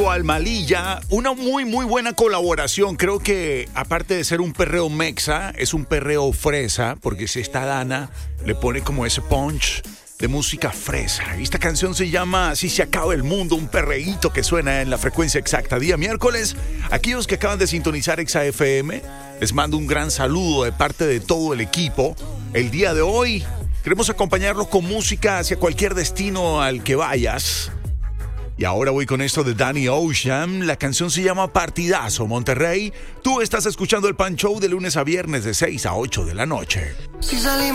Almalilla, una muy buena colaboración. Creo que aparte de ser un perreo mexa, es un perreo fresa, porque si esta Dana le pone como ese punch de música fresa. Esta canción se llama Si se acaba el mundo, un perreíto que suena en la frecuencia exacta. Día miércoles, aquellos que acaban de sintonizar Exa FM, les mando un gran saludo de parte de todo el equipo. El día de hoy queremos acompañarlos con música hacia cualquier destino al que vayas. Y ahora voy con esto de Danny Ocean. La canción se llama Partidazo, Monterrey. Tú estás escuchando el Pan Show de lunes a viernes de 6 a 8 de la noche.